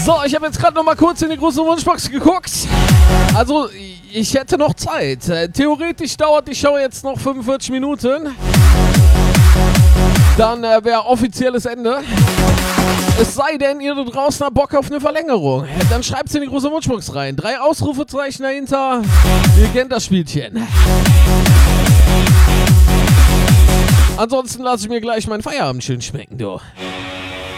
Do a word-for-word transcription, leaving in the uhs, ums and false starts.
So, ich habe jetzt gerade noch mal kurz in die große Wunschbox geguckt. Also, ich hätte noch Zeit. Theoretisch dauert die Show jetzt noch fünfundvierzig Minuten. Dann äh, wäre offizielles Ende. Es sei denn, ihr da draußen habt Bock auf eine Verlängerung. Dann schreibt es in die große Wunschbox rein. Drei Ausrufezeichen dahinter. Ihr kennt das Spielchen. Ansonsten lasse ich mir gleich meinen Feierabend schön schmecken, du.